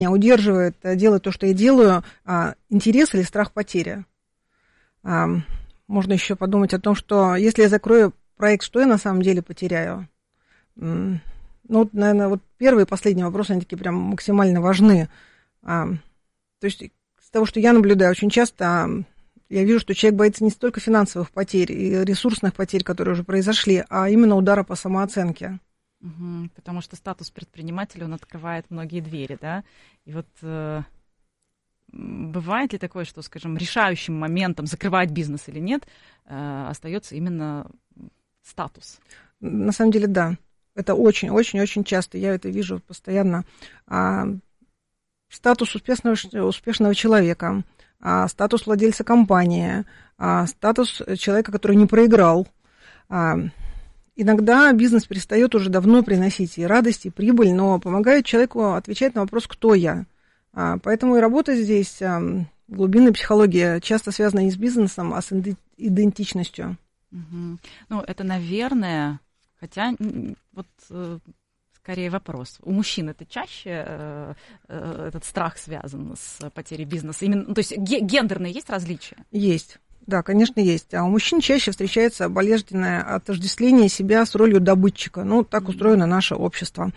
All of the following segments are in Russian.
меня удерживает делать то, что я делаю, интерес или страх потери. Можно еще подумать о том, что если я закрою проект, что я на самом деле потеряю? Ну, наверное, вот первый и последний вопрос, они такие прям максимально важны. То есть из того, что я наблюдаю, очень часто я вижу, что человек боится не столько финансовых потерь и ресурсных потерь, которые уже произошли, а именно удара по самооценке. Потому что статус предпринимателя, он открывает многие двери, да? И вот бывает ли такое, что, скажем, решающим моментом, закрывать бизнес или нет, остается именно статус? На самом деле, да. Это очень-очень-очень часто. Я это вижу постоянно. Статус успешного человека, статус владельца компании, статус человека, который не проиграл. Иногда бизнес перестает уже давно приносить и радость, и прибыль, но помогает человеку отвечать на вопрос «кто я?». Поэтому и работа здесь, глубинная психология, часто связана не с бизнесом, а с идентичностью. Ну, это, наверное, хотя вот скорее вопрос. У мужчин это чаще этот страх связан с потерей бизнеса? Именно, то есть гендерные есть различия? Есть. Да, конечно, есть. А у мужчин чаще встречается болезненное отождествление себя с ролью добытчика. Ну, так устроено наше общество.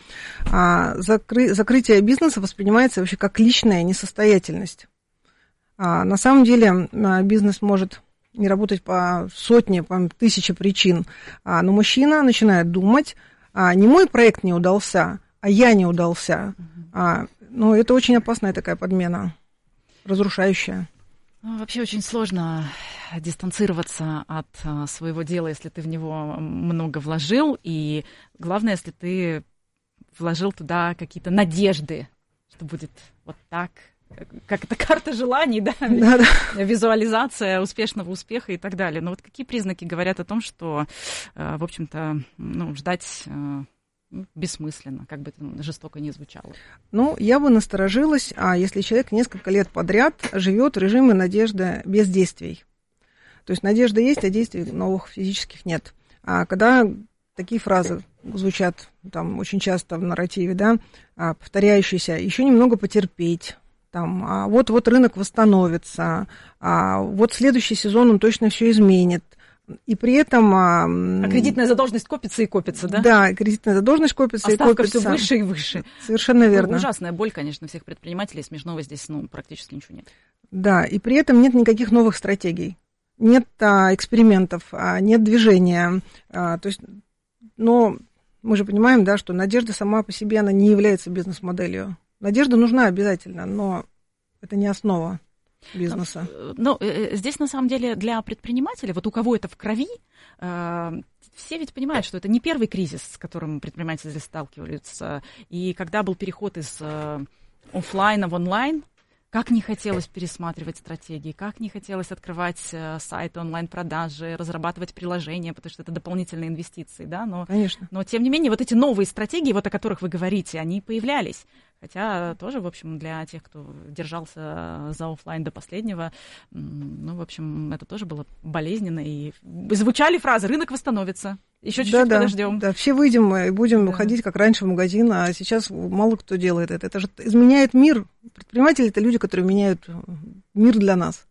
Закрытие бизнеса воспринимается вообще как личная несостоятельность. На самом деле бизнес может не работать по сотне, по тысяче причин. Но мужчина начинает думать, не мой проект не удался, а я не удался. Ну, это очень опасная такая подмена, разрушающая. Вообще очень сложно дистанцироваться от своего дела, если ты в него много вложил, и главное, если ты вложил туда какие-то надежды, что будет вот так, как это карта желаний, да? Визуализация успешного успеха и так далее. Но вот какие признаки говорят о том, что, в общем-то, ждать бессмысленно, как бы это жестоко ни звучало? Ну, я бы насторожилась, если человек несколько лет подряд живет в режиме надежды без действий. То есть надежда есть, а действий новых физических нет. А когда такие фразы звучат там очень часто в нарративе, да, повторяющиеся, еще немного потерпеть, там, вот рынок восстановится, вот следующий сезон он точно все изменит. И при этом... кредитная задолженность копится и копится, да? Да, кредитная задолженность копится и копится. Ставка все выше и выше. Совершенно верно. Ужасная боль, конечно, всех предпринимателей. Смешного здесь, практически ничего нет. Да, и при этом нет никаких новых стратегий. Нет экспериментов, нет движения. То есть, но мы же понимаем, да, что надежда сама по себе, она не является бизнес-моделью. Надежда нужна обязательно, но это не основа бизнеса. Но здесь, на самом деле, для предпринимателя, вот у кого это в крови, все ведь понимают, что это не первый кризис, с которым предприниматели сталкиваются. И когда был переход из офлайна в онлайн, как не хотелось пересматривать стратегии, как не хотелось открывать сайты онлайн-продажи, разрабатывать приложения, потому что это дополнительные инвестиции, да? Конечно. Но, тем не менее, вот эти новые стратегии, вот о которых вы говорите, они появлялись. Хотя тоже, в общем, для тех, кто держался за офлайн до последнего, в общем, это тоже было болезненно. И звучали фразы «рынок восстановится». Еще чуть-чуть подождем. Да, все выйдем и будем ходить, как раньше, в магазин, а сейчас мало кто делает это. Это же изменяет мир. Предприниматели – это люди, которые меняют мир для нас.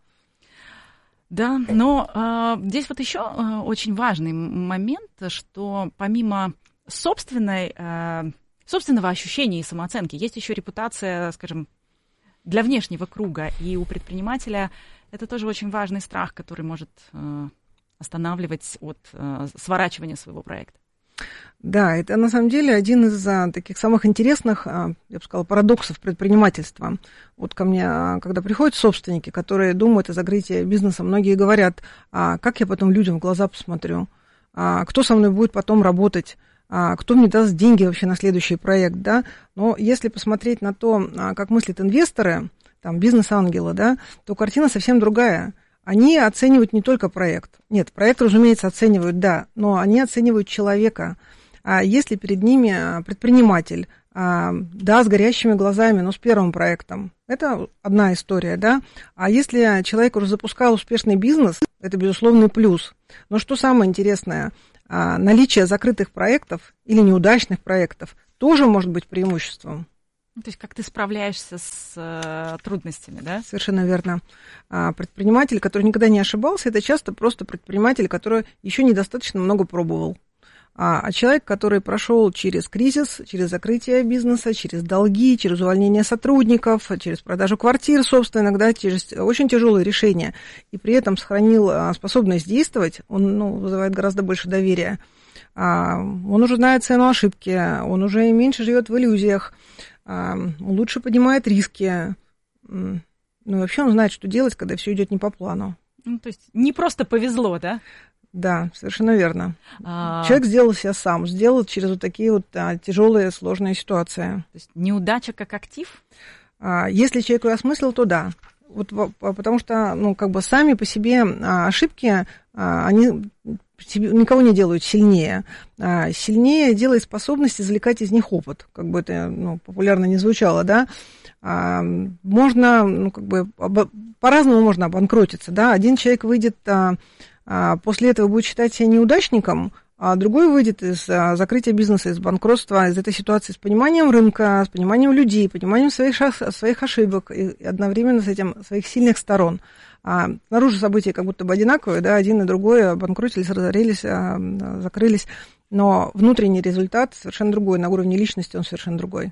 Да, но здесь вот еще очень важный момент, что помимо собственного ощущения и самооценки есть еще репутация, скажем, для внешнего круга. И у предпринимателя это тоже очень важный страх, который может останавливать от сворачивания своего проекта. Да, это на самом деле один из таких самых интересных, я бы сказала, парадоксов предпринимательства. Вот ко мне, когда приходят собственники, которые думают о закрытии бизнеса, многие говорят, как я потом людям в глаза посмотрю, кто со мной будет потом работать, кто мне даст деньги вообще на следующий проект, да. Но если посмотреть на то, как мыслят инвесторы, там, бизнес-ангелы, да, то картина совсем другая. Они оценивают не только проект. Нет, проект, разумеется, оценивают, да, но они оценивают человека. А если перед ними предприниматель, да, с горящими глазами, но с первым проектом, это одна история, да. А если человек уже запускал успешный бизнес, это безусловный плюс. Но что самое интересное, наличие закрытых проектов или неудачных проектов тоже может быть преимуществом. То есть как ты справляешься с трудностями, да? Совершенно верно. Предприниматель, который никогда не ошибался, это часто просто предприниматель, который еще недостаточно много пробовал. А человек, который прошел через кризис, через закрытие бизнеса, через долги, через увольнение сотрудников, через продажу квартир, собственно, иногда через очень тяжелые решения, и при этом сохранил способность действовать, он вызывает гораздо больше доверия. Он уже знает цену ошибки, он уже меньше живет в иллюзиях, лучше понимает риски. Ну и вообще он знает, что делать, когда все идет не по плану. Ну, то есть не просто повезло, да? Да, совершенно верно. Человек сделал себя сам, сделал через вот такие вот тяжелые, сложные ситуации. То есть неудача как актив? Если человек ее осмыслил, то да. Вот, потому что, сами по себе ошибки, они никого не делают сильнее. Сильнее делает способность извлекать из них опыт, как бы это популярно не звучало, да. Можно, по-разному можно обанкротиться, да. Один человек выйдет, после этого будет считать себя неудачником, а другой выйдет из закрытия бизнеса, из банкротства, из этой ситуации с пониманием рынка, с пониманием людей, пониманием своих ошибок и одновременно с этим своих сильных сторон. Снаружи события как будто бы одинаковые, да, один и другой обанкротились, разорились, закрылись, но внутренний результат совершенно другой, на уровне личности он совершенно другой.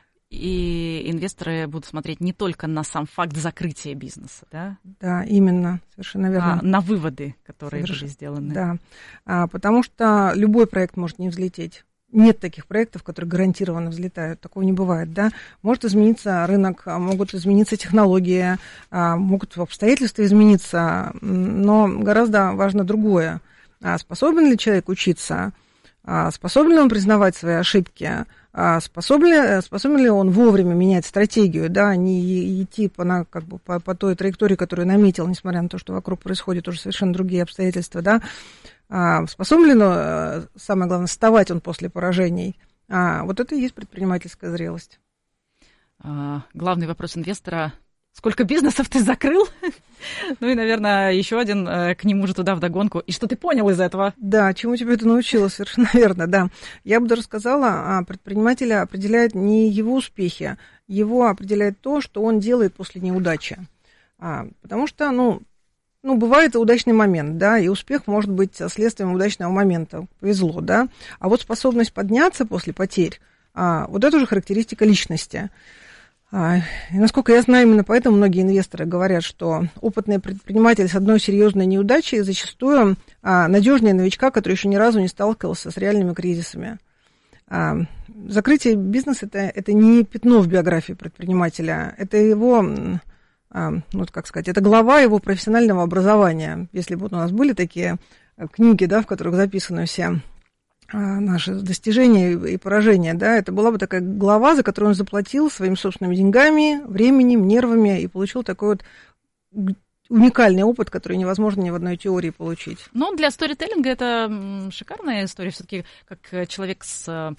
И инвесторы будут смотреть не только на сам факт закрытия бизнеса, да? Да, именно, совершенно верно. А на выводы, которые были сделаны. Да, потому что любой проект может не взлететь. Нет таких проектов, которые гарантированно взлетают. Такого не бывает, да. Может измениться рынок, могут измениться технологии, могут обстоятельства измениться, но гораздо важно другое. Способен ли человек учиться? Способен ли он признавать свои ошибки? Способен ли он вовремя менять стратегию, да, не идти по той траектории, которую наметил, несмотря на то, что вокруг происходят уже совершенно другие обстоятельства, да? Способен ли он, самое главное, вставать он после поражений? Вот это и есть предпринимательская зрелость. Главный вопрос инвестора: сколько бизнесов ты закрыл? Ну и, наверное, еще один к нему же туда вдогонку. И что ты понял из этого? Да, чему тебя это научило, совершенно верно, да. Я бы даже сказала, предпринимателя определяет не его успехи, его определяет то, что он делает после неудачи. Потому что, бывает и удачный момент, да, и успех может быть следствием удачного момента. Повезло, да. А вот способность подняться после потерь, вот это уже характеристика личности. И, насколько я знаю, именно поэтому многие инвесторы говорят, что опытный предприниматель с одной серьезной неудачей зачастую надежнее новичка, который еще ни разу не сталкивался с реальными кризисами. Закрытие бизнеса – это не пятно в биографии предпринимателя, это его, это глава его профессионального образования. Если бы у нас были такие книги, да, в которых записаны все наши достижения и поражения, да, это была бы такая глава, за которую он заплатил своими собственными деньгами, временем, нервами и получил такой вот уникальный опыт, который невозможно ни в одной теории получить. Ну, для сторителлинга это шикарная история. Все-таки как человек с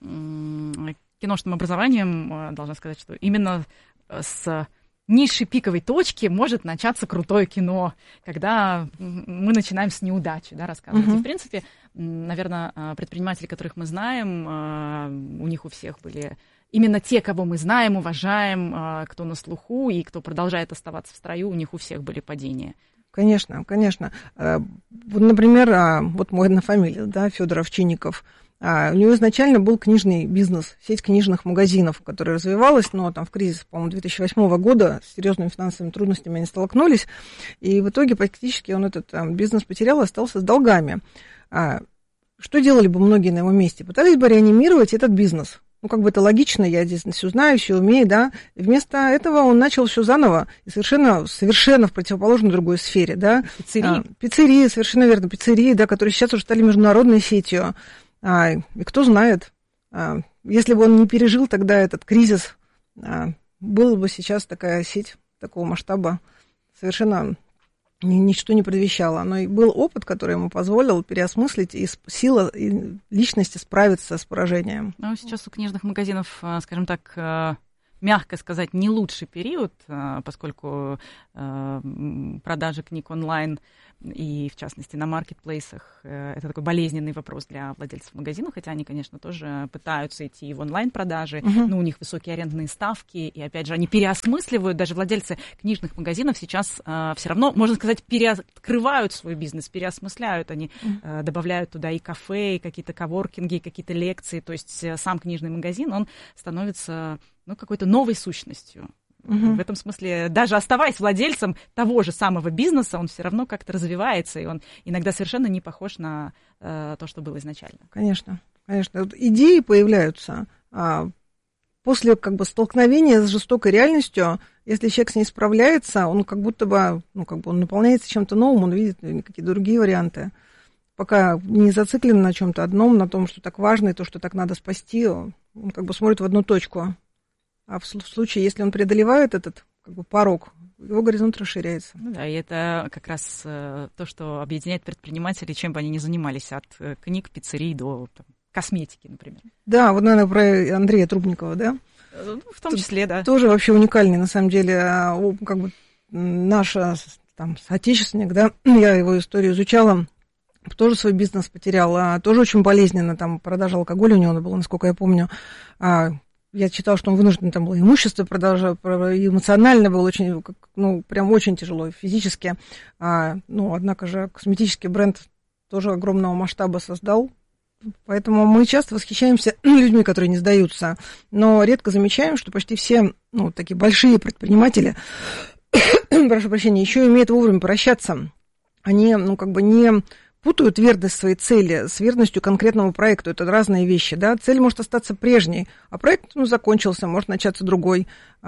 киношным образованием, должна сказать, что именно с низшей пиковой точки может начаться крутое кино, когда мы начинаем с неудачи, да, рассказывать. И, в принципе, наверное, предприниматели, которых мы знаем, у них у всех были именно те, кого мы знаем, уважаем, кто на слуху и кто продолжает оставаться в строю, у них у всех были падения. Конечно, конечно. Вот, например, вот мой однофамилец, да, Федор Овчинников. У него изначально был книжный бизнес, сеть книжных магазинов, которая развивалась, но там в кризис, по-моему, 2008 года с серьезными финансовыми трудностями они столкнулись, и в итоге практически он этот бизнес потерял и остался с долгами. Что делали бы многие на его месте? Пытались бы реанимировать этот бизнес. Это логично, я здесь все знаю, все умею, да. И вместо этого он начал все заново, и совершенно в противоположной другой сфере, да. Пиццерии, совершенно верно, пиццерии, да, которые сейчас уже стали международной сетью. И кто знает, если бы он не пережил тогда этот кризис, была бы сейчас такая сеть такого масштаба, совершенно ничто не предвещало. Но и был опыт, который ему позволил переосмыслить и сила и личности справиться с поражением. Ну, сейчас у книжных магазинов, скажем так, мягко сказать, не лучший период, поскольку продажи книг онлайн и, в частности, на маркетплейсах это такой болезненный вопрос для владельцев магазинов, хотя они, конечно, тоже пытаются идти в онлайн-продажи, но у них высокие арендные ставки, и, опять же, они переосмысливают, даже владельцы книжных магазинов сейчас все равно, можно сказать, переоткрывают свой бизнес, переосмысляют, они добавляют туда и кафе, и какие-то коворкинги, и какие-то лекции, то есть сам книжный магазин, он становится, какой-то новой сущностью. В этом смысле, даже оставаясь владельцем того же самого бизнеса, он все равно как-то развивается, и он иногда совершенно не похож на то, что было изначально. Конечно, конечно. Вот идеи появляются после столкновения с жестокой реальностью. Если человек с ней справляется, он как будто бы, он наполняется чем-то новым, он видит какие-то другие варианты. Пока не зациклен на чем-то одном, на том, что так важно, и то, что так надо спасти, он смотрит в одну точку. А в случае, если он преодолевает этот порог, его горизонт расширяется. Да, и это как раз то, что объединяет предпринимателей, чем бы они ни занимались, от книг, пиццерий до косметики, например. Да, вот, наверное, про Андрея Трубникова, да? В том числе, да. Тоже вообще уникальный, на самом деле, наш соотечественник, да, я его историю изучала, тоже свой бизнес потерял, тоже очень болезненно, продажа алкоголя у него была, насколько я помню. Я читала, что он вынужден был имущество продажа, эмоционально был очень, прям очень тяжело, физически. Однако же косметический бренд тоже огромного масштаба создал. Поэтому мы часто восхищаемся людьми, которые не сдаются, но редко замечаем, что почти все, такие большие предприниматели, прошу прощения, еще умеют вовремя прощаться. Они, не путают верность своей цели с верностью конкретному проекту. Это разные вещи, да. Цель может остаться прежней, а проект, закончился, может начаться другой.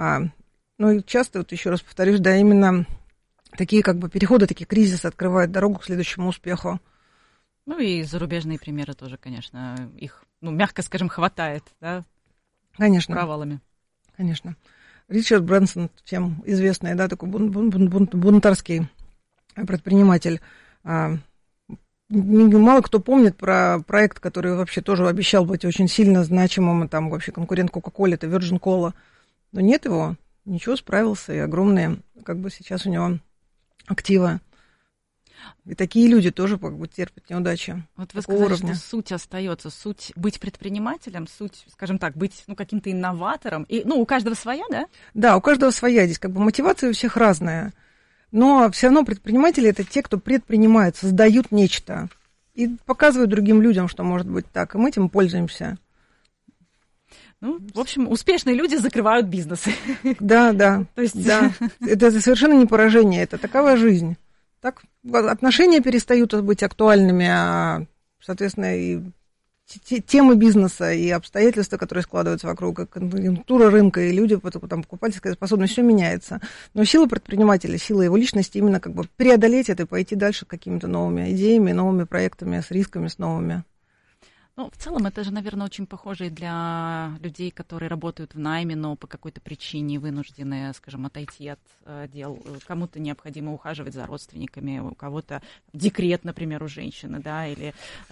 И часто, еще раз повторюсь, да, именно такие переходы, такие кризисы открывают дорогу к следующему успеху. И зарубежные примеры тоже, конечно, их, мягко скажем, хватает, да? Конечно. Провалами. Конечно. Ричард Брэнсон, всем известный, да, такой бунтарский предприниматель. Мало кто помнит про проект, который вообще тоже обещал быть очень сильно значимым, вообще конкурент Coca-Cola, это Virgin Cola. Но нет его, ничего, справился, и огромные, сейчас у него активы. И такие люди тоже терпят неудачи. Вот вы сказали, что суть остается, суть быть предпринимателем, суть, скажем так, быть каким-то инноватором. И, у каждого своя, да? Да, у каждого своя. Здесь мотивация у всех разная. Но все равно предприниматели – это те, кто предпринимает, создают нечто и показывают другим людям, что может быть так, и мы этим пользуемся. В общем, успешные люди закрывают бизнесы. Да. То есть... Да. Это совершенно не поражение, это такова жизнь. Так отношения перестают быть актуальными, а, соответственно, и темы бизнеса, и обстоятельства, которые складываются вокруг, и конъюнктура рынка, и люди, покупательская способность, все меняется. Но сила предпринимателя, сила его личности именно преодолеть это и пойти дальше какими-то новыми идеями, новыми проектами, с рисками, с новыми. В целом, это же, наверное, очень похоже и для людей, которые работают в найме, но по какой-то причине вынуждены, скажем, отойти от дел. Кому-то необходимо ухаживать за родственниками, у кого-то декрет, например, у женщины, да, или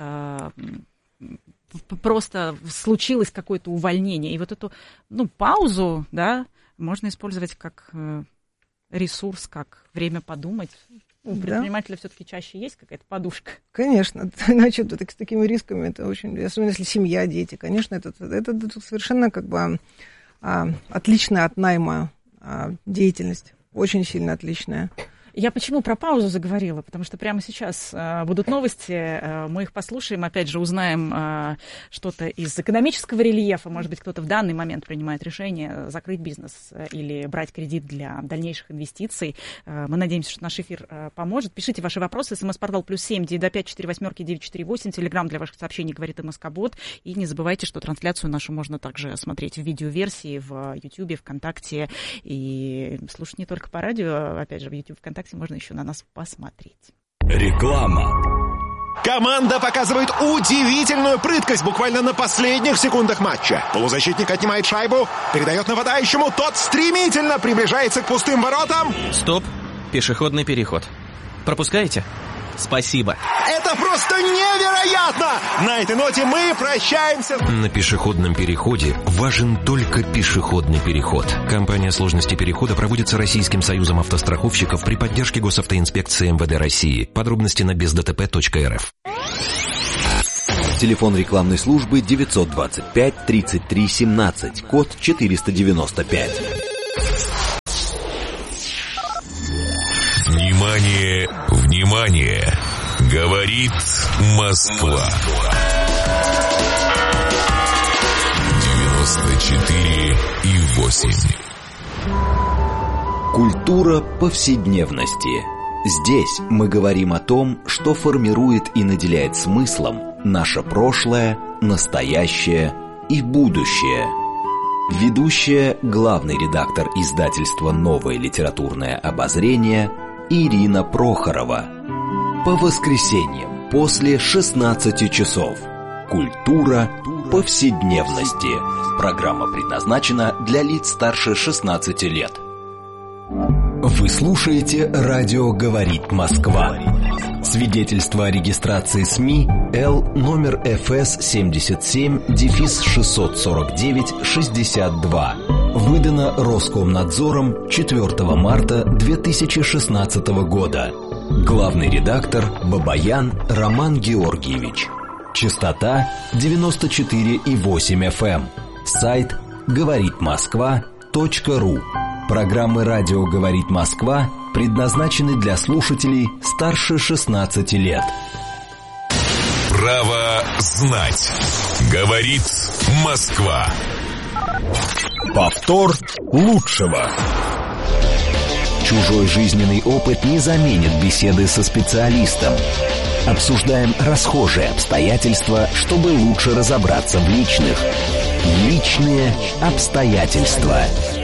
просто случилось какое-то увольнение. И вот эту, паузу, да, можно использовать как ресурс, как время подумать. У предпринимателя все-таки чаще есть какая-то подушка. Конечно, иначе с такими рисками это очень, особенно если семья, дети, конечно, это совершенно отличная от найма деятельность, очень сильно отличная. Я почему про паузу заговорила? Потому что прямо сейчас будут новости, мы их послушаем, опять же узнаем что-то из экономического рельефа. Может быть, кто-то в данный момент принимает решение закрыть бизнес или брать кредит для дальнейших инвестиций. Мы надеемся, что наш эфир поможет. Пишите ваши вопросы. СМС-портал +7 925 48 948. Телеграм для ваших сообщений говорит МСК-бот. И не забывайте, что трансляцию нашу можно также смотреть в видеоверсии в YouTube, ВКонтакте и слушать не только по радио, опять же, в YouTube, ВКонтакте можно еще на нас посмотреть. Реклама. Команда показывает удивительную прыткость буквально на последних секундах матча. Полузащитник отнимает шайбу, передает нападающему, тот стремительно приближается к пустым воротам. Стоп, пешеходный переход. Пропускаете? Спасибо. Это просто невероятно! На этой ноте мы прощаемся. На пешеходном переходе важен только пешеходный переход. Кампания сложности перехода проводится Российским союзом автостраховщиков при поддержке Госавтоинспекции МВД России. Подробности на бездтп.рф. Телефон рекламной службы 925 33 17, код 495. Внимание, внимание! Говорит Москва. 94,8. Культура повседневности. Здесь мы говорим о том, что формирует и наделяет смыслом наше прошлое, настоящее и будущее. Ведущая, главный редактор издательства «Новое литературное обозрение» Ирина Прохорова. По воскресеньям после 16 часов. Культура повседневности. Программа предназначена для лиц старше 16 лет. Вы слушаете «Радио говорит Москва». Свидетельство о регистрации СМИ Л номер ФС 77-649-62. Выдано Роскомнадзором 4 марта 2016 года. Главный редактор Бабаян Роман Георгиевич. Частота 94,8 FM. Сайт говоритмосква.ру. Программы «Радио говорит Москва» предназначены для слушателей старше 16 лет. Право знать. Говорит Москва. Повтор лучшего. Чужой жизненный опыт не заменит беседы со специалистом. Обсуждаем расхожие обстоятельства, чтобы лучше разобраться в личных. Личные обстоятельства.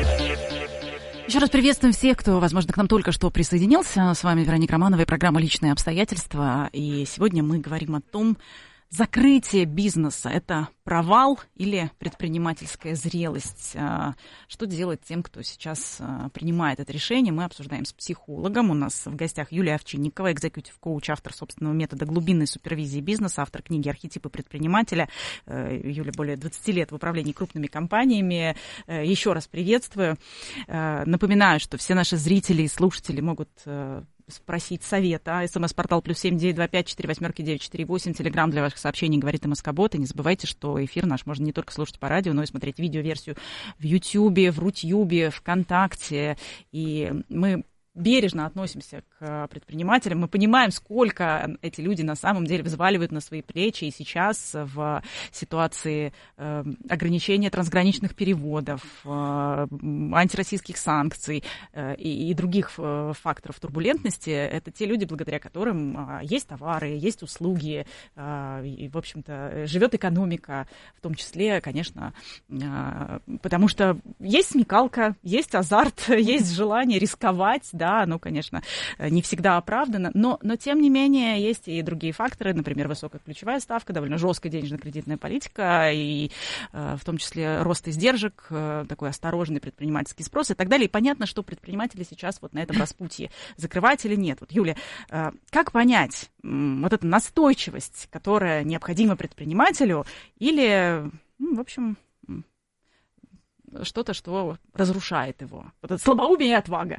Еще раз приветствуем всех, кто, возможно, к нам только что присоединился. С вами Вероника Романова и программа «Личные обстоятельства». И сегодня мы говорим о том, закрытие бизнеса – это провал или предпринимательская зрелость? Что делать тем, кто сейчас принимает это решение? Мы обсуждаем с психологом. У нас в гостях Юлия Овчинникова, экзекьютив-коуч, автор собственного метода глубинной супервизии бизнеса, автор книги «Архетипы предпринимателя». Юля более 20 лет в управлении крупными компаниями. Еще раз приветствую. Напоминаю, что все наши зрители и слушатели могут спросить совета. СМС-портал +7 925 48 948. Телеграм для ваших сообщений говорит МСК-бот. И не забывайте, что эфир наш можно не только слушать по радио, но и смотреть видеоверсию в Ютьюбе, в Рутьюбе, ВКонтакте. И мы бережно относимся к предпринимателям. Мы понимаем, сколько эти люди на самом деле взваливают на свои плечи. И сейчас в ситуации ограничения трансграничных переводов, антироссийских санкций и других факторов турбулентности, это те люди, благодаря которым есть товары, есть услуги, и, в общем-то, живет экономика, в том числе, конечно, потому что есть смекалка, есть азарт, есть желание рисковать, да, ну, конечно, не всегда оправдано, но тем не менее есть и другие факторы, например, высокая ключевая ставка, довольно жесткая денежно-кредитная политика, и в том числе рост издержек, такой осторожный предпринимательский спрос и так далее. И понятно, что предприниматели сейчас вот на этом распутье, закрывать или нет. Вот, Юля, как понять вот эту настойчивость, которая необходима предпринимателю, или, в общем, что-то, что разрушает его? Вот это слабоумие и отвага.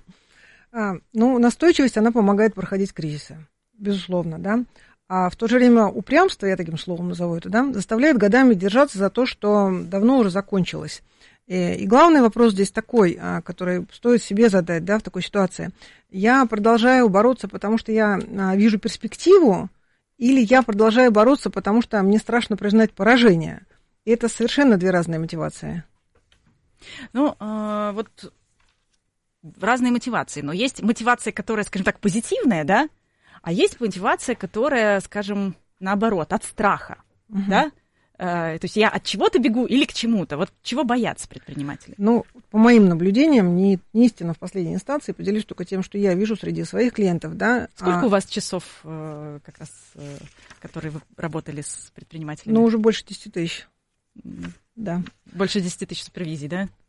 Ну, настойчивость, она помогает проходить кризисы, безусловно, да. А в то же время упрямство, я таким словом назову это, да, заставляет годами держаться за то, что давно уже закончилось. И главный вопрос здесь такой, который стоит себе задать, да, в такой ситуации. Я продолжаю бороться, потому что я вижу перспективу, или я продолжаю бороться, потому что мне страшно признать поражение. И это совершенно две разные мотивации. Ну, вот разные мотивации, но есть мотивация, которая, скажем так, позитивная, да, а есть мотивация, которая, скажем, наоборот, от страха, да, то есть я от чего-то бегу или к чему-то, вот чего боятся предприниматели? Ну, по моим наблюдениям, не истина в последней инстанции, поделюсь только тем, что я вижу среди своих клиентов, да. Сколько у вас часов, как раз, которые вы работали с предпринимателями? Ну, уже больше 10 тысяч. Да. Больше 10 тысяч супервизий, да?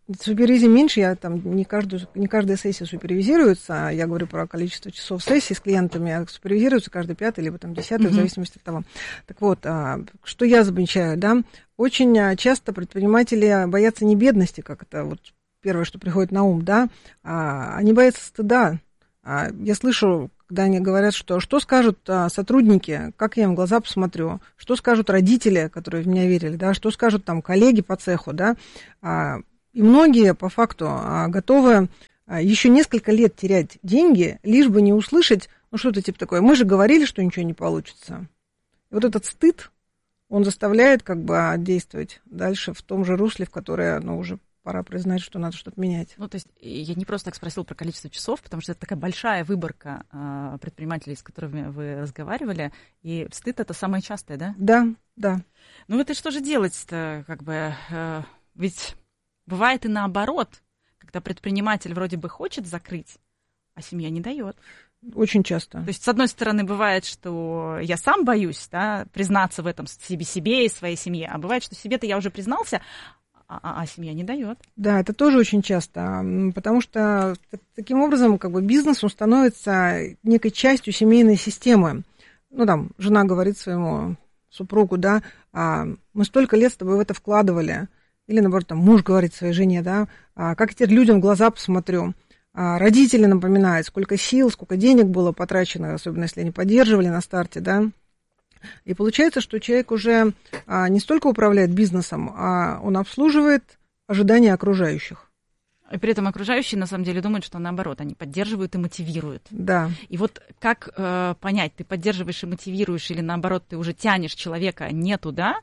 супервизии меньше, я там не каждая сессия супервизируется, я говорю про количество часов сессий с клиентами, а супервизируется каждый 5-й, либо там 10-й, в зависимости от того. Так вот, что я замечаю, да, очень часто предприниматели боятся не бедности, как это вот первое, что приходит на ум, да, они боятся стыда. Я слышу, когда они говорят, что скажут сотрудники, как я им в глаза посмотрю, что скажут родители, которые в меня верили, да, что скажут там коллеги по цеху, да, и многие по факту готовы еще несколько лет терять деньги, лишь бы не услышать, ну что-то типа такое, мы же говорили, что ничего не получится. И вот этот стыд, он заставляет как бы действовать дальше в том же русле, в которое, ну, уже пора признать, что надо что-то менять. Ну, то есть я не просто так спросила про количество часов, потому что это такая большая выборка предпринимателей, с которыми вы разговаривали, и стыд — это самое частое, да? Да, да. Ну, это что же делать-то, как бы, ведь бывает и наоборот, когда предприниматель вроде бы хочет закрыть, а семья не дает. Очень часто. То есть, с одной стороны, бывает, что я сам боюсь, да, признаться в этом себе и своей семье, а бывает, что себе-то я уже признался, а семья не дает. Да, это тоже очень часто, потому что таким образом как бы бизнес, он становится некой частью семейной системы. Ну, там, жена говорит своему супругу, да, мы столько лет с тобой в это вкладывали. Или, наоборот, там, муж говорит своей жене, да, как я теперь людям в глаза посмотрю. Родители напоминают, сколько сил, сколько денег было потрачено, особенно если они поддерживали на старте, да. И получается, что человек уже не столько управляет бизнесом, а он обслуживает ожидания окружающих. И при этом окружающие, на самом деле, думают, что наоборот, они поддерживают и мотивируют. Да. И вот как понять, ты поддерживаешь и мотивируешь, или наоборот, ты уже тянешь человека не туда,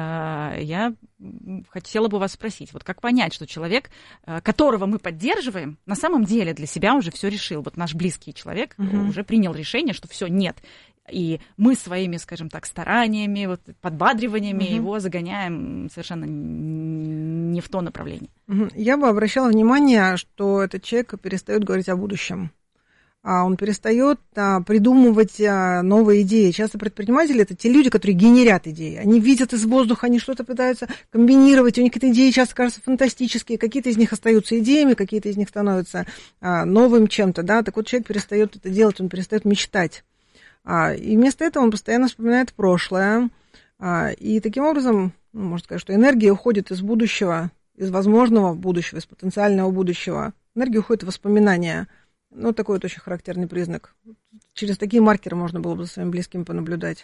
я хотела бы вас спросить, вот как понять, что человек, которого мы поддерживаем, на самом деле для себя уже все решил. Вот наш близкий человек уже принял решение, что все, нет. И мы своими, скажем так, стараниями, вот, подбадриваниями его загоняем совершенно не в то направление. Я бы обращала внимание, что этот человек перестает говорить о будущем. Он перестает придумывать новые идеи. Часто предприниматели — это те люди, которые генерят идеи. Они видят из воздуха, они что-то пытаются комбинировать. У них какие-то идеи часто кажутся фантастические. Какие-то из них остаются идеями, какие-то из них становятся новым чем-то. Да? Так вот, человек перестает это делать, он перестает мечтать. И вместо этого он постоянно вспоминает прошлое. И таким образом, можно сказать, что энергия уходит из будущего, из возможного будущего, из потенциального будущего. Энергия уходит в воспоминания. Ну, такой вот очень характерный признак. Через такие маркеры можно было бы за своими близкими понаблюдать.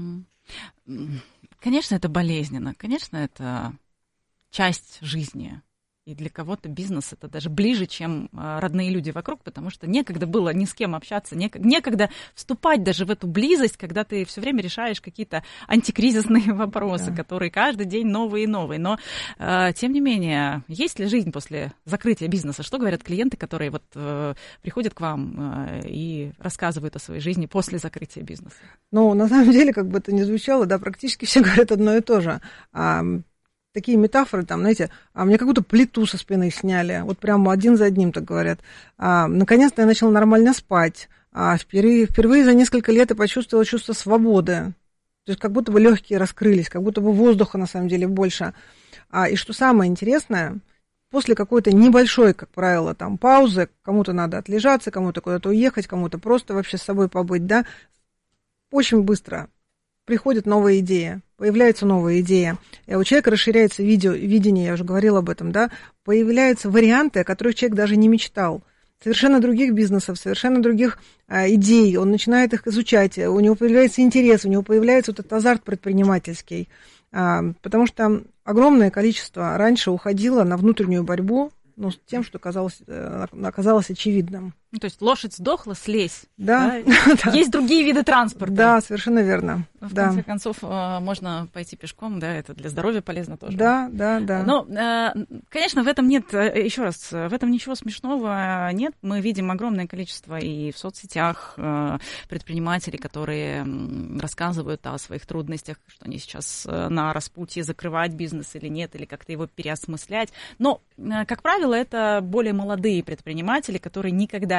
Конечно, это болезненно. Конечно, это часть жизни. И для кого-то бизнес это даже ближе, чем родные люди вокруг, потому что некогда было ни с кем общаться, некогда вступать даже в эту близость, когда ты все время решаешь какие-то антикризисные вопросы, которые каждый день новые и новые. Но, тем не менее, есть ли жизнь после закрытия бизнеса? Что говорят клиенты, которые вот приходят к вам и рассказывают о своей жизни после закрытия бизнеса? Ну, на самом деле, как бы это ни звучало, да, практически все говорят одно и то же. Такие метафоры, там, знаете, мне как будто плиту со спины сняли, вот прямо один за одним так говорят. Наконец-то я начала нормально спать. Впервые за несколько лет я почувствовала чувство свободы. То есть как будто бы легкие раскрылись, как будто бы воздуха на самом деле больше. И что самое интересное, после какой-то небольшой, как правило, там, паузы, кому-то надо отлежаться, кому-то куда-то уехать, кому-то просто вообще с собой побыть, да, очень быстро приходит новая идея, появляется новая идея. И у человека расширяется видение, я уже говорила об этом, да, появляются варианты, о которых человек даже не мечтал. Совершенно других бизнесов, совершенно других идей. Он начинает их изучать, у него появляется интерес, у него появляется вот этот азарт предпринимательский. Потому что огромное количество раньше уходило на внутреннюю борьбу, ну, с тем, что оказалось очевидным. Ну, то есть лошадь сдохла, слезь. Да. Да? Есть другие виды транспорта. Да, совершенно верно. В конце концов, можно пойти пешком, да, это для здоровья полезно тоже. Да. Но, конечно, в этом нет, еще раз, в этом ничего смешного нет. Мы видим огромное количество и в соцсетях предпринимателей, которые рассказывают о своих трудностях, что они сейчас на распутье закрывать бизнес или нет, или как-то его переосмыслять. Но, как правило, это более молодые предприниматели, которые никогда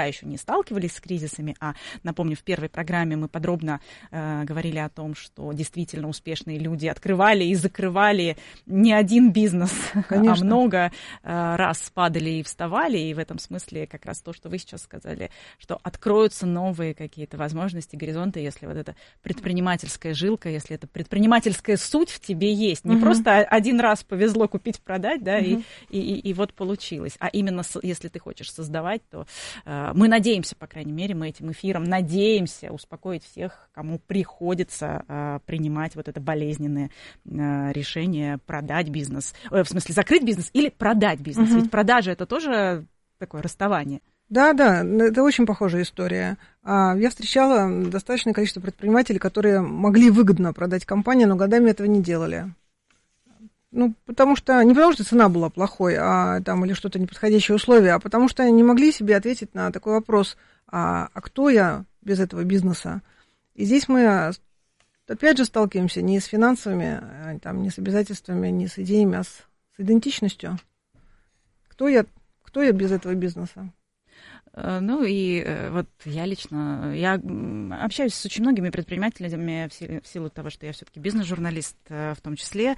еще не сталкивались с кризисами, а, напомню, в первой программе мы подробно говорили о том, что действительно успешные люди открывали и закрывали не один бизнес, конечно, а много раз падали и вставали, и в этом смысле как раз то, что вы сейчас сказали, что откроются новые какие-то возможности, горизонты, если вот эта предпринимательская жилка, если эта предпринимательская суть в тебе есть. Не просто один раз повезло купить, продать, да, и вот получилось. А именно, если ты хочешь создавать, то мы надеемся, по крайней мере, мы этим эфиром надеемся успокоить всех, кому приходится принимать вот это болезненное решение продать бизнес, в смысле закрыть бизнес или продать бизнес. Ведь продажа — это тоже такое расставание. Да, это очень похожая история. Я встречала достаточное количество предпринимателей, которые могли выгодно продать компанию, но годами этого не делали. Ну, потому что, не потому что цена была плохой, или что-то неподходящее условие, а потому что они не могли себе ответить на такой вопрос, а кто я без этого бизнеса? И здесь мы, опять же, сталкиваемся не с финансовыми, не с обязательствами, не с идеями, а с идентичностью. Кто я без этого бизнеса? Ну и вот я лично, я общаюсь с очень многими предпринимателями в силу того, что я все-таки бизнес-журналист в том числе,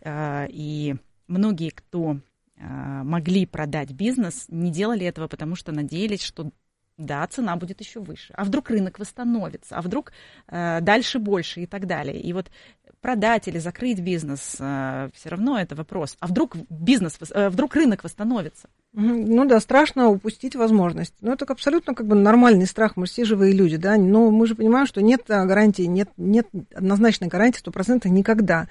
и многие, кто могли продать бизнес, не делали этого, потому что надеялись, что да, цена будет еще выше. А вдруг рынок восстановится, а вдруг дальше больше и так далее. И вот продать или закрыть бизнес, все равно это вопрос. А вдруг вдруг рынок восстановится? Ну да, страшно упустить возможность. Но это абсолютно нормальный страх, мы все живые люди, да. Но мы же понимаем, что нет гарантии, нет однозначной гарантии 100% никогда.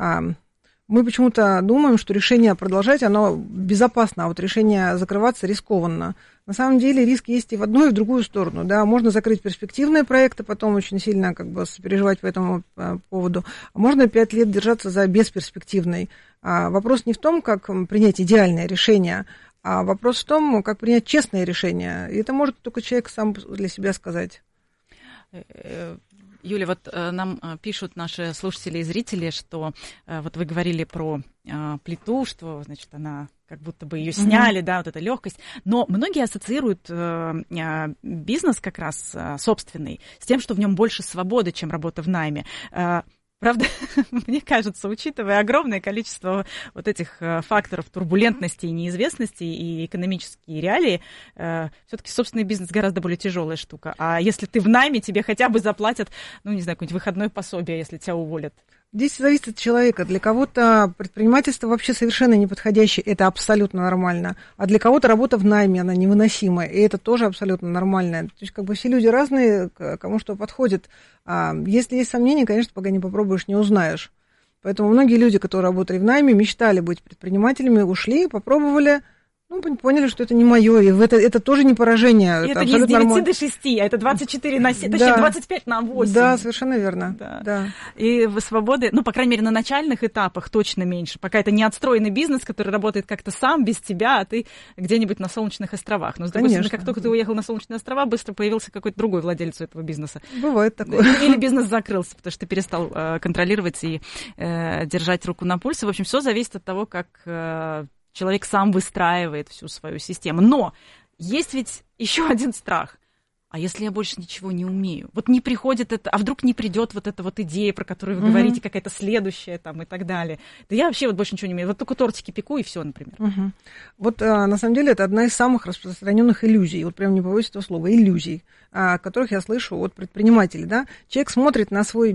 Мы почему-то думаем, что решение продолжать, оно безопасно, а вот решение закрываться рискованно. На самом деле риск есть и в одну, и в другую сторону. Да? Можно закрыть перспективные проекты, потом очень сильно сопереживать по этому поводу. А можно 5 лет держаться за бесперспективный. Вопрос не в том, как принять идеальное решение, а вопрос в том, как принять честное решение. И это может только человек сам для себя сказать. Юля, вот нам пишут наши слушатели и зрители, что вот вы говорили про плиту, что, значит, она как будто бы ее сняли, да, вот эта легкость. Но многие ассоциируют бизнес как раз собственный с тем, что в нем больше свободы, чем работа в найме. Правда, мне кажется, учитывая огромное количество вот этих факторов турбулентности и неизвестности и экономические реалии, все-таки собственный бизнес гораздо более тяжелая штука. А если ты в найме, тебе хотя бы заплатят, какое-нибудь выходное пособие, если тебя уволят. Здесь зависит от человека. Для кого-то предпринимательство вообще совершенно неподходящее, это абсолютно нормально. А для кого-то работа в найме, она невыносимая, и это тоже абсолютно нормально. То есть все люди разные, кому что подходит. Если есть сомнения, конечно, пока не попробуешь, не узнаешь. Поэтому многие люди, которые работали в найме, мечтали быть предпринимателями, ушли, попробовали, поняли, что это не мое, и это тоже не поражение. И это не с 9 до 6, а это 24 на 7, точнее, 25 на 8. Да, совершенно верно. Да. И свободы, по крайней мере, на начальных этапах точно меньше, пока это не отстроенный бизнес, который работает как-то сам, без тебя, а ты где-нибудь на Солнечных островах. Но, с другой стороны, как только ты уехал на Солнечные острова, быстро появился какой-то другой владелец этого бизнеса. Бывает такое. Или бизнес закрылся, потому что ты перестал контролировать и держать руку на пульсе. В общем, все зависит от того, как человек сам выстраивает всю свою систему. Но есть ведь еще один страх. А если я больше ничего не умею? Вот не приходит это, а вдруг не придет вот эта вот идея, про которую вы говорите, какая-то следующая там и так далее. Да я вообще больше ничего не умею. Вот только тортики пеку и все, например. Вот на самом деле это одна из самых распространенных иллюзий. Вот прям не побоюсь этого слова, иллюзий, которых я слышу от предпринимателей. Да? Человек смотрит на свой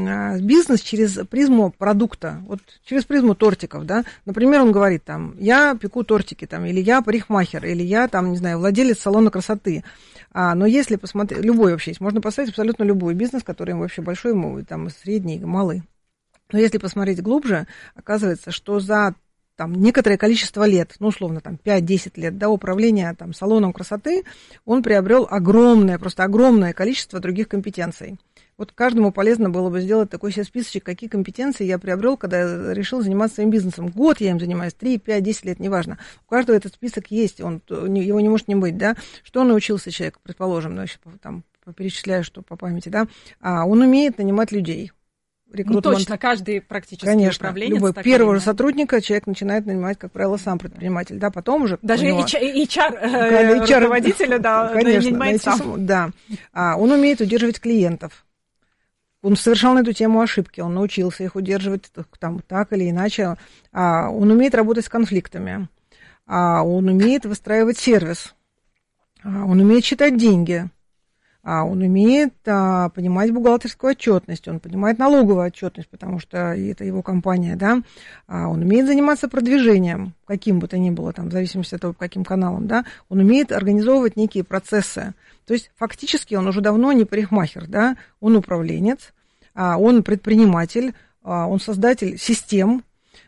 бизнес через призму продукта, вот через призму тортиков. Да? Например, он говорит, я пеку тортики, или я парикмахер, или я, владелец салона красоты. Но если посмотреть, любой вообще есть, можно поставить абсолютно любой бизнес, который вообще большой, средний, малый. Но если посмотреть глубже, оказывается, что за некоторое количество лет, условно, 5-10 лет до управления салоном красоты, он приобрел просто огромное количество других компетенций. Вот каждому полезно было бы сделать такой себе списочек, какие компетенции я приобрел, когда я решил заниматься своим бизнесом. Год я им занимаюсь, 3, 5, 10 лет, неважно. У каждого этот список есть, его не может не быть, да. Что научился человек, предположим, перечисляю, что по памяти, да. Он умеет нанимать людей. рекрутмент. Ну, точно, каждый практически Конечно, управленец. любой. Первого же сотрудника человек начинает нанимать, как правило, сам предприниматель, да, потом уже... Даже HR-руководителя, да, нанимает сам. Да, он умеет удерживать клиентов. Он совершал на эту тему ошибки, он научился их удерживать там, так или иначе. Он умеет работать с конфликтами, он умеет выстраивать сервис, он умеет считать деньги, он умеет понимать бухгалтерскую отчетность, он понимает налоговую отчетность, потому что это его компания, да, он умеет заниматься продвижением, каким бы то ни было, там, в зависимости от того, по каким каналам, да, он умеет организовывать некие процессы. То есть фактически он уже давно не парикмахер, да, он управленец, он предприниматель, он создатель систем,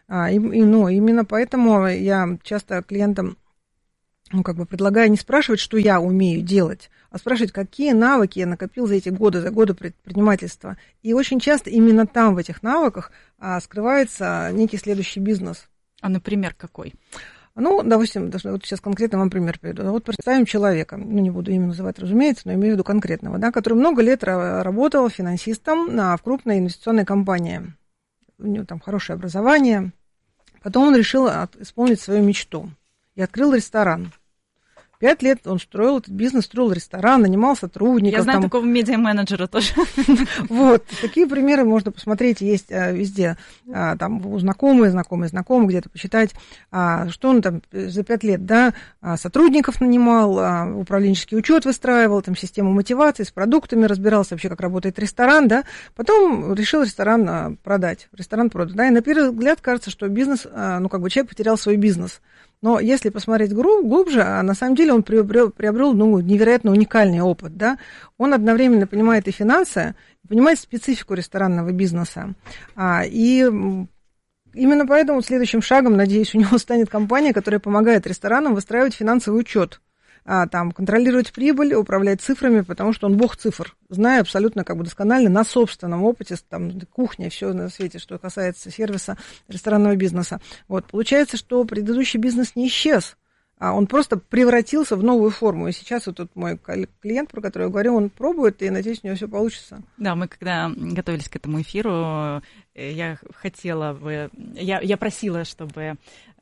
именно поэтому я часто клиентам предлагаю не спрашивать, что я умею делать, а спрашивать, какие навыки я накопил за годы предпринимательства. И очень часто именно там, в этих навыках, скрывается некий следующий бизнес. А, например, какой? Ну, допустим, вот сейчас конкретно вам пример приведу. Вот представим человека, не буду имя называть, разумеется, но имею в виду конкретного, да, который много лет работал финансистом в крупной инвестиционной компании. У него там хорошее образование. Потом он решил исполнить свою мечту и открыл ресторан. 5 лет он строил этот бизнес, строил ресторан, нанимал сотрудников. Я знаю такого медиа-менеджера тоже. Вот, такие примеры можно посмотреть, есть везде. Там у знакомых, где-то почитать, что он там за 5 лет, да, сотрудников нанимал, управленческий учет выстраивал, там систему мотивации, с продуктами разбирался вообще, как работает ресторан, да. Потом решил ресторан продать, да, и на первый взгляд кажется, что бизнес, человек потерял свой бизнес. Но если посмотреть глубже, на самом деле он приобрел невероятно уникальный опыт. Да? Он одновременно понимает и финансы, понимает специфику ресторанного бизнеса. И именно поэтому следующим шагом, надеюсь, у него станет компания, которая помогает ресторанам выстраивать финансовый учет. Контролировать прибыль, управлять цифрами, потому что он бог цифр, зная абсолютно досконально на собственном опыте, кухня, все на свете, что касается сервиса ресторанного бизнеса. Вот, получается, что предыдущий бизнес не исчез, он просто превратился в новую форму. И сейчас вот тут мой клиент, про который я говорю, он пробует, и, надеюсь, у него все получится. Да, мы когда готовились к этому эфиру, я просила, чтобы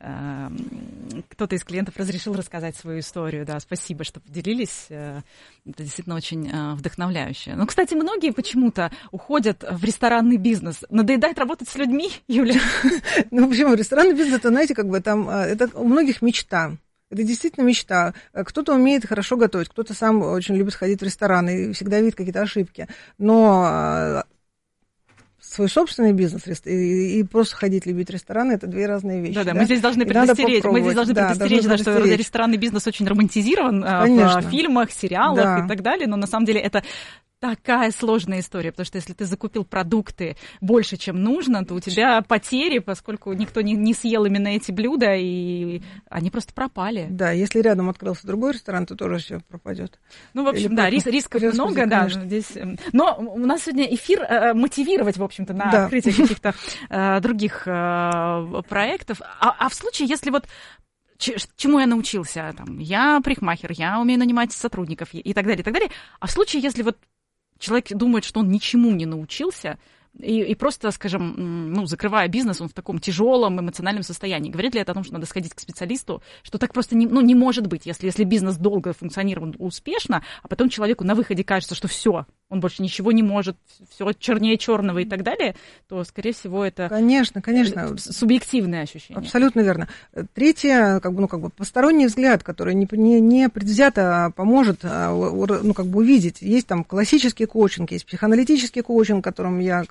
кто-то из клиентов разрешил рассказать свою историю. Да, спасибо, что поделились. Это действительно очень вдохновляюще. Ну, кстати, многие почему-то уходят в ресторанный бизнес. Надоедает работать с людьми, Юля? Ну, почему? Ресторанный бизнес, это, знаете, это у многих мечта. Это действительно мечта. Кто-то умеет хорошо готовить, кто-то сам очень любит ходить в рестораны и всегда видит какие-то ошибки. Но свой собственный бизнес и просто ходить любить рестораны — это две разные вещи. Да, мы здесь должны предостеречь, что ресторанный бизнес очень романтизирован в фильмах, сериалах и так далее, но на самом деле это такая сложная история, потому что если ты закупил продукты больше, чем нужно, то у тебя потери, поскольку никто не съел именно эти блюда, и они просто пропали. Да, если рядом открылся другой ресторан, то тоже все пропадет. Ну, в общем, да, рисков много, да, здесь. Но у нас сегодня эфир мотивировать, в общем-то, на открытие каких-то других проектов. А в случае, если вот чему я научился? Я парикмахер, я умею нанимать сотрудников и так далее, и так далее. А в случае, если вот человек думает, что он ничему не научился, и просто, скажем, закрывая бизнес, он в таком тяжелом эмоциональном состоянии. Говорит ли это о том, что надо сходить к специалисту, что так просто не может быть, если бизнес долго функционирует успешно, а потом человеку на выходе кажется, что все, он больше ничего не может, все чернее черного и так далее, то, скорее всего, это конечно. Субъективное ощущение. Абсолютно верно. Третье, посторонний взгляд, который не предвзято поможет увидеть. Есть там классический коучинг, есть психоаналитический коучинг, которым я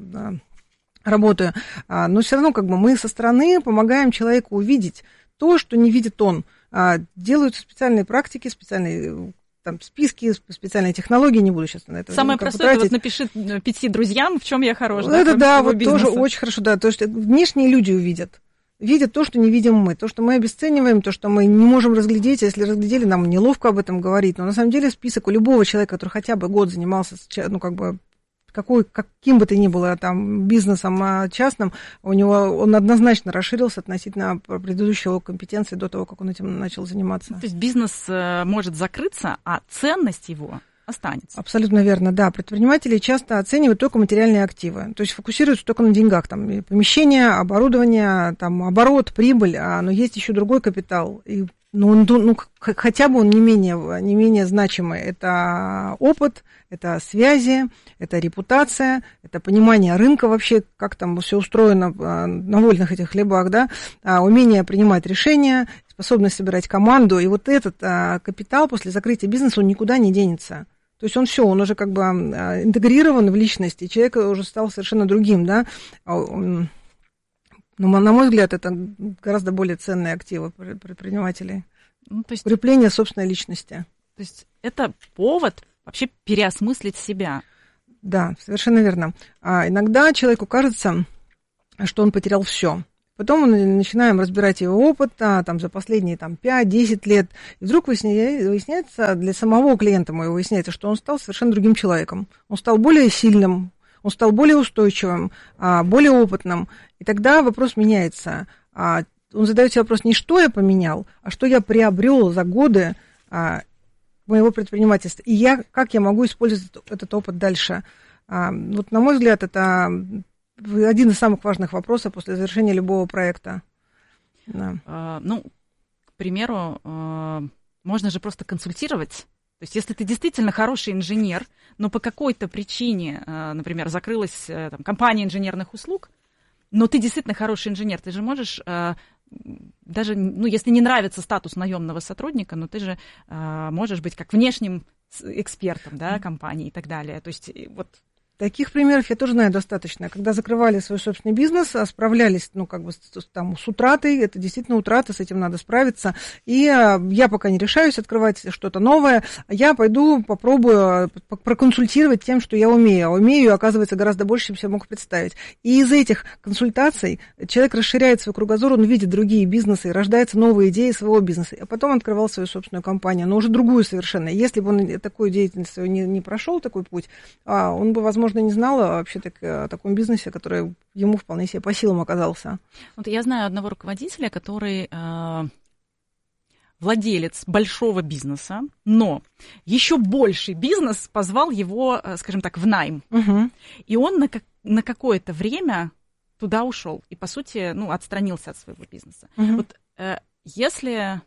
работаю, но все равно мы со стороны помогаем человеку увидеть то, что не видит он. Делаются специальные практики, специальные списки, специальные технологии, не буду сейчас на это. Самое простое, это напиши 5 друзьям, в чем я хорош. Это да, вот бизнеса. Тоже очень хорошо, да, то есть внешние люди видят то, что не видим мы, то, что мы обесцениваем, то, что мы не можем разглядеть, если разглядели, нам неловко об этом говорить, но на самом деле список у любого человека, который хотя бы год занимался, каким бы то ни было бизнесом частным, он однозначно расширился относительно предыдущего компетенции до того, как он этим начал заниматься. То есть бизнес может закрыться, а ценность его останется. Абсолютно верно, да. Предприниматели часто оценивают только материальные активы, то есть фокусируются только на деньгах, там, и помещение, оборудование, там, оборот, прибыль, но есть еще другой капитал, хотя бы он не менее значимый. Это опыт, это связи, это репутация, это понимание рынка вообще, как там все устроено на вольных этих хлебах, да, умение принимать решения, способность собирать команду. И вот этот капитал после закрытия бизнеса, он никуда не денется. То есть он уже как бы интегрирован в личность, и человек уже стал совершенно другим, да. Но, на мой взгляд, это гораздо более ценные активы предпринимателей. То есть, укрепление собственной личности. То есть это повод вообще переосмыслить себя. Да, совершенно верно. Иногда человеку кажется, что он потерял все. Потом мы начинаем разбирать его опыт там, за последние 5-10 лет. И вдруг выясняется, для самого клиента моего выясняется, что он стал совершенно другим человеком. Он стал более сильным, он стал более устойчивым, более опытным. И тогда вопрос меняется. Он задает себе вопрос не что я поменял, а что я приобрел за годы моего предпринимательства. И как я могу использовать этот опыт дальше. Вот, на мой взгляд, это один из самых важных вопросов после завершения любого проекта. Да. К примеру, можно же просто консультировать. То есть, если ты действительно хороший инженер, но по какой-то причине, например, закрылась компания инженерных услуг, но ты действительно хороший инженер, ты же можешь, даже, если не нравится статус наемного сотрудника, но ты же можешь быть как внешним экспертом, да, компании и так далее. То есть, вот. Таких примеров я тоже знаю достаточно. Когда закрывали свой собственный бизнес, справлялись, с утратой, это действительно утрата, с этим надо справиться. И я пока не решаюсь открывать что-то новое, я пойду попробую проконсультировать тем, что я умею. А умею, оказывается, гораздо больше, чем себе мог представить. И из этих консультаций человек расширяет свой кругозор, он видит другие бизнесы, рождаются новые идеи своего бизнеса. А потом открывал свою собственную компанию, но уже другую совершенно. Если бы он такую деятельность не прошел, такой путь, он бы, возможно, не знал вообще о таком бизнесе, который ему вполне себе по силам оказался. Вот я знаю одного руководителя, который владелец большого бизнеса, но еще больший бизнес позвал его, скажем так, в найм. Угу. И он на какое-то время туда ушел и, по сути, отстранился от своего бизнеса. Угу. Вот если,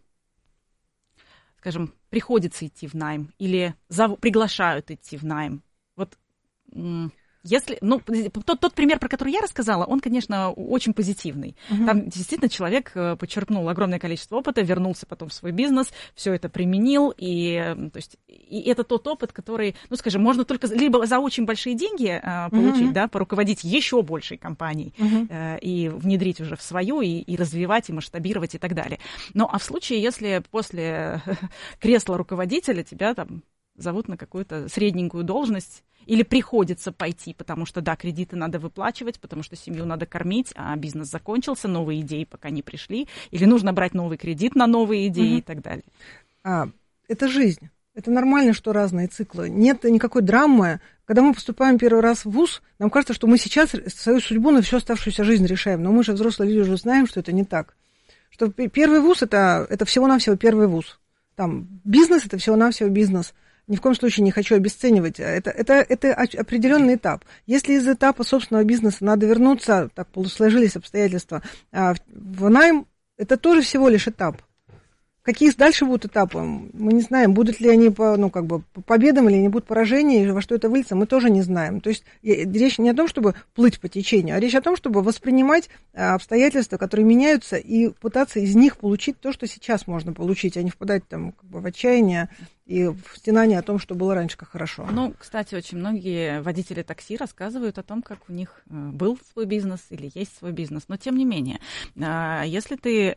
скажем, приходится идти в найм или приглашают идти в найм, вот если, тот пример, про который я рассказала, он, конечно, очень позитивный. Uh-huh. Там действительно человек подчеркнул огромное количество опыта, вернулся потом в свой бизнес, все это применил, и это тот опыт, который, скажем, можно только либо за очень большие деньги получить, uh-huh. да, поруководить еще большей компанией, uh-huh. И внедрить уже в свою, и развивать, и масштабировать, и так далее. А в случае, если после кресла руководителя тебя там зовут на какую-то средненькую должность, или приходится пойти, потому что, да, кредиты надо выплачивать, потому что семью надо кормить, а бизнес закончился, новые идеи пока не пришли, или нужно брать новый кредит на новые идеи и так далее. Это жизнь. Это нормально, что разные циклы. Нет никакой драмы. Когда мы поступаем первый раз в вуз, нам кажется, что мы сейчас свою судьбу на всю оставшуюся жизнь решаем. Но мы же, взрослые люди, уже знаем, что это не так. Что первый вуз это всего-навсего первый вуз. Там бизнес – это всего-навсего бизнес. Ни в коем случае не хочу обесценивать. Это определенный этап. Если из этапа собственного бизнеса надо вернуться, так сложились обстоятельства, в найм, это тоже всего лишь этап. Какие дальше будут этапы, мы не знаем. Будут ли они по победам или они будут поражения, и во что это выльется, мы тоже не знаем. То есть речь не о том, чтобы плыть по течению, а речь о том, чтобы воспринимать обстоятельства, которые меняются, и пытаться из них получить то, что сейчас можно получить, а не впадать в отчаяние и в стенание о том, что было раньше как хорошо. Кстати, очень многие водители такси рассказывают о том, как у них был свой бизнес или есть свой бизнес. Но тем не менее, если ты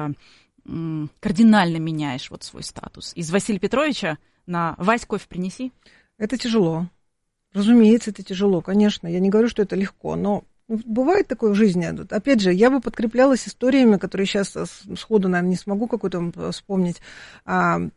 кардинально меняешь свой статус. Из Василия Петровича на «Вась, кофе принеси». Это тяжело. Разумеется, это тяжело, конечно. Я не говорю, что это легко, но бывает такое в жизни. Опять же, я бы подкреплялась историями, которые сейчас сходу, наверное, не смогу какой-то вспомнить.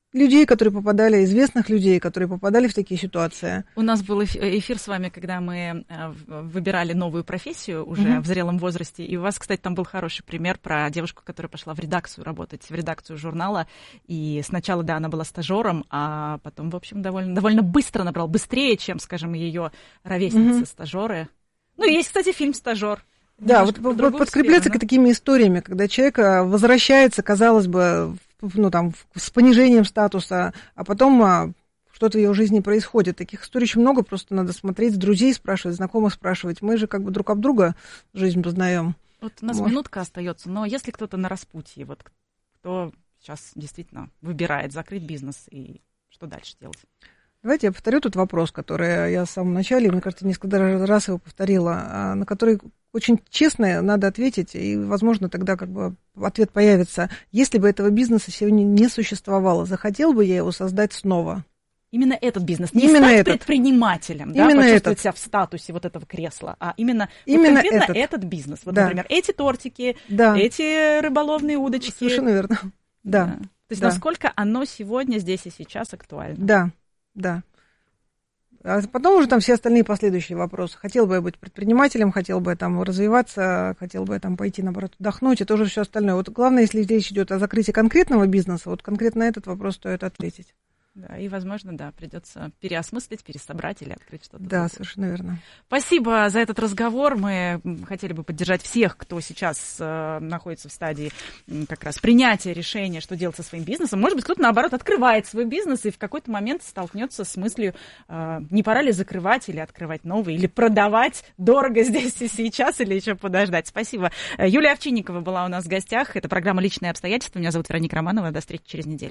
людей, которые попадали, известных людей, которые попадали в такие ситуации. У нас был эфир с вами, когда мы выбирали новую профессию уже в зрелом возрасте, и у вас, кстати, там был хороший пример про девушку, которая пошла в редакцию работать, в редакцию журнала, и сначала, да, она была стажером, а потом, в общем, довольно быстро набрала, быстрее, чем, скажем, ее ровесницы-стажеры. Ну, и есть, кстати, фильм «Стажер». Да, вот подкрепляться такими историями, когда человек возвращается, казалось бы, ну, там, с понижением статуса, а потом что-то в его жизни происходит. Таких историй очень много, просто надо смотреть, друзей спрашивать, знакомых спрашивать. Мы же как бы друг об друга жизнь познаем. Вот у нас минутка остается, но если кто-то на распутье, вот кто сейчас действительно выбирает закрыть бизнес, и что дальше делать? Давайте я повторю тот вопрос, который я в самом начале, мне кажется, несколько раз его повторила, на который очень честно надо ответить, и, возможно, тогда как бы ответ появится. Если бы этого бизнеса сегодня не существовало, захотел бы я его создать снова? Именно этот бизнес, не именно стать предпринимателем, да, почувствовать себя в статусе вот этого кресла, а именно конкретно этот бизнес. Вот, да. Например, эти тортики, эти рыболовные удочки. Совершенно верно. Да. То есть насколько оно сегодня, здесь и сейчас актуально. Да. А потом уже там все остальные последующие вопросы. Хотел бы я быть предпринимателем, хотел бы я там развиваться, хотел бы я там пойти, наоборот, отдохнуть, это уже все остальное. Вот главное, если речь идет о закрытии конкретного бизнеса, вот конкретно на этот вопрос стоит ответить. Да, и, возможно, да, придется переосмыслить, пересобрать или открыть что-то. Да, другое. совершенно верно. Спасибо за этот разговор. Мы хотели бы поддержать всех, кто сейчас находится в стадии как раз принятия решения, что делать со своим бизнесом. Может быть, кто-то, наоборот, открывает свой бизнес и в какой-то момент столкнется с мыслью, не пора ли закрывать или открывать новый, или продавать дорого здесь и сейчас, или еще подождать. Спасибо. Юлия Овчинникова была у нас в гостях. Это программа «Личные обстоятельства». Меня зовут Вероника Романова. До встречи через неделю.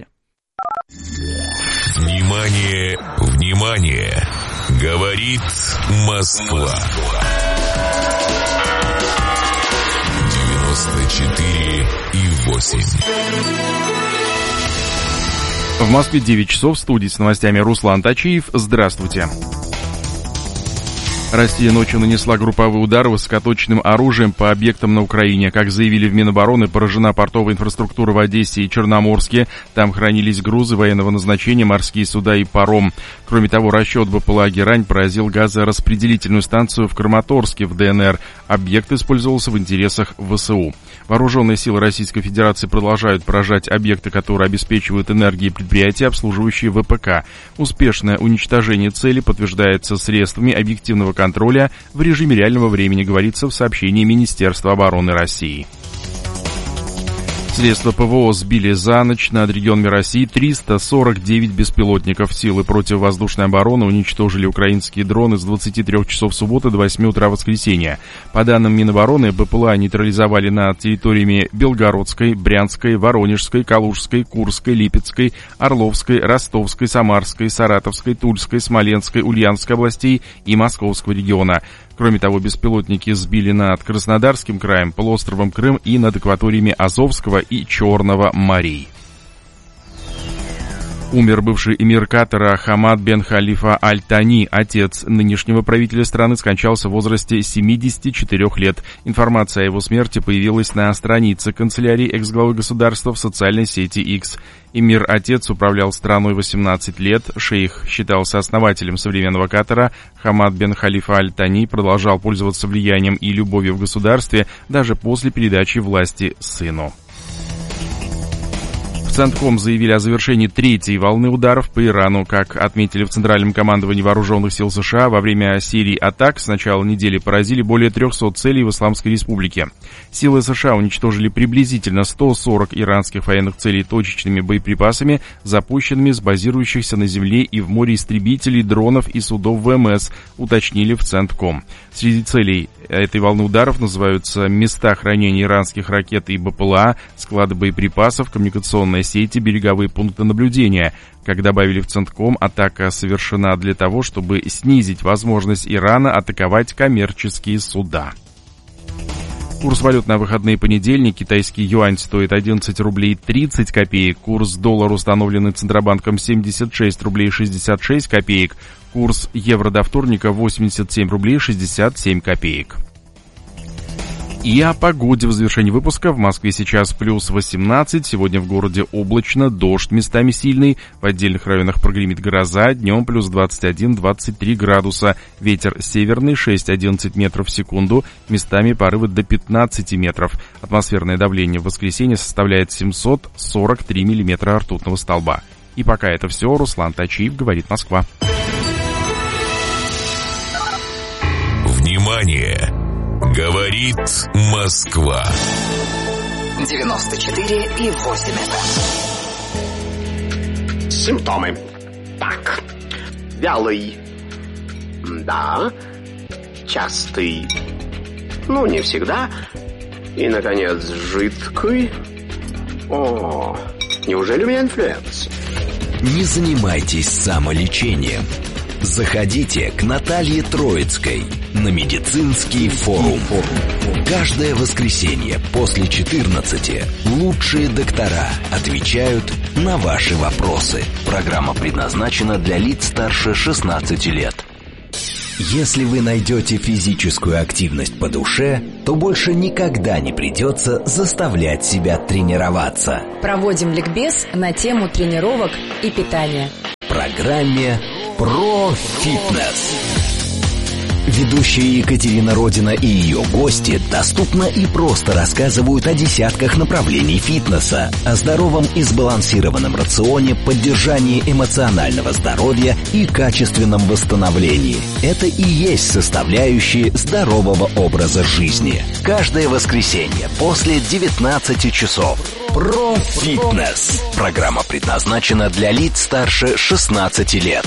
Внимание, внимание! Говорит Москва. 94,8. В Москве 9 часов, в студии с новостями Руслан Тачиев. Здравствуйте. Россия ночью нанесла групповой удар высокоточным оружием по объектам на Украине. Как заявили в Минобороны, поражена портовая инфраструктура в Одессе и Черноморске. Там хранились грузы военного назначения, морские суда и паром. Кроме того, расчет БПЛА «Герань» поразил газораспределительную станцию в Краматорске в ДНР. Объект использовался в интересах ВСУ. Вооруженные силы Российской Федерации продолжают поражать объекты, которые обеспечивают энергией предприятия, обслуживающие ВПК. Успешное уничтожение цели подтверждается средствами объективного контроля в режиме реального времени, говорится в сообщении Министерства обороны России. Средства ПВО сбили за ночь над регионами России 349 беспилотников. Силы противовоздушной обороны уничтожили украинские дроны с 23 часов субботы до 8 утра воскресенья. По данным Минобороны, БПЛА нейтрализовали над территориями Белгородской, Брянской, Воронежской, Калужской, Курской, Липецкой, Орловской, Ростовской, Самарской, Саратовской, Тульской, Смоленской, Ульяновской областей и Московского региона. Кроме того, беспилотники сбили над Краснодарским краем, полуостровом Крым и над акваториями Азовского и Черного морей. Умер бывший эмир Катара Хамад бен Халифа Аль-Тани. Отец нынешнего правителя страны скончался в возрасте 74 лет. Информация о его смерти появилась на странице канцелярии экс-главы государства в социальной сети X. Эмир-отец управлял страной 18 лет. Шейх считался основателем современного Катара. Хамад бен Халифа Аль-Тани продолжал пользоваться влиянием и любовью в государстве даже после передачи власти сыну. В Центком заявили о завершении третьей волны ударов по Ирану. Как отметили в Центральном командовании вооруженных сил США, во время серии атак с начала недели поразили более 300 целей в Исламской Республике. Силы США уничтожили приблизительно 140 иранских военных целей точечными боеприпасами, запущенными с базирующихся на земле и в море истребителей, дронов и судов ВМС, уточнили в Центком. Среди целей этой волны ударов называются места хранения иранских ракет и БПЛА, склады боеприпасов, коммуникационные сети, береговые пункты наблюдения. Как добавили в Центком, атака совершена для того, чтобы снизить возможность Ирана атаковать коммерческие суда. Курс валют на выходные понедельник. Китайский юань стоит 11 рублей 30 копеек. Курс доллара, установленный Центробанком, 76 рублей 66 копеек. Курс евро до вторника 87 рублей 67 копеек. И о погоде в завершении выпуска. В Москве сейчас плюс 18. Сегодня в городе облачно, дождь местами сильный. В отдельных районах прогремит гроза. Днем плюс 21-23 градуса. Ветер северный 6-11 метров в секунду. Местами порывы до 15 метров. Атмосферное давление в воскресенье составляет 743 миллиметра ртутного столба. И пока это все. Руслан Тачиев, говорит Москва. Внимание! Говорит Москва. 94,8. Симптомы. Так. Вялый. Да. Частый. Ну, не всегда. И, наконец, жидкий. О, неужели у меня инфлюенс? Не занимайтесь самолечением. Заходите к Наталье Троицкой на медицинский форум. Каждое воскресенье после 14 лучшие доктора отвечают на ваши вопросы. Программа предназначена для лиц старше 16 лет. Если вы найдете физическую активность по душе, то больше никогда не придется заставлять себя тренироваться. Проводим ликбез на тему тренировок и питания. В программе «Про фитнес». Ведущие Екатерина Родина и ее гости доступно и просто рассказывают о десятках направлений фитнеса, о здоровом и сбалансированном рационе, поддержании эмоционального здоровья и качественном восстановлении. Это и есть составляющие здорового образа жизни. Каждое воскресенье после 19 часов. Про фитнес. Программа предназначена для лиц старше 16 лет.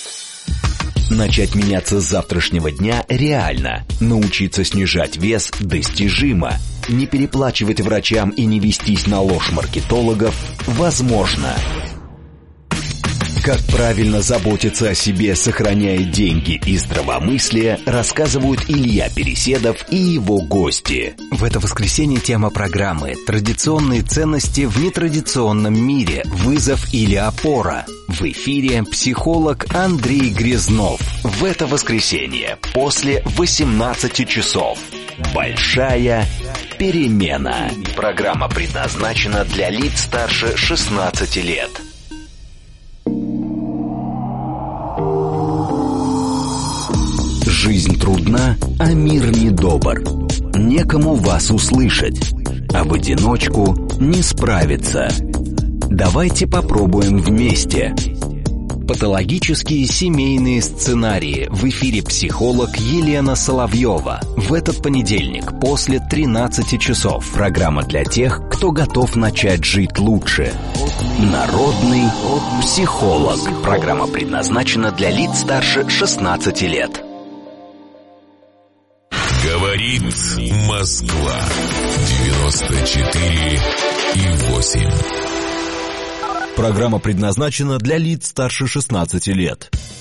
Начать меняться с завтрашнего дня реально. Научиться снижать вес достижимо. Не переплачивать врачам и не вестись на ложь маркетологов возможно. Как правильно заботиться о себе, сохраняя деньги и здравомыслие, рассказывают Илья Переседов и его гости. В это воскресенье тема программы «Традиционные ценности в нетрадиционном мире. Вызов или опора». В эфире психолог Андрей Грязнов. В это воскресенье после 18 часов. Большая перемена. Программа предназначена для лиц старше 16 лет. Жизнь трудна, а мир недобр. Некому вас услышать, а в одиночку не справиться. Давайте попробуем вместе. Патологические семейные сценарии. В эфире психолог Елена Соловьева. В этот понедельник после 13 часов. Программа для тех, кто готов начать жить лучше. Народный психолог. Программа предназначена для лиц старше 16 лет. Говорит Москва. 94,8. Программа предназначена для лиц старше 16 лет.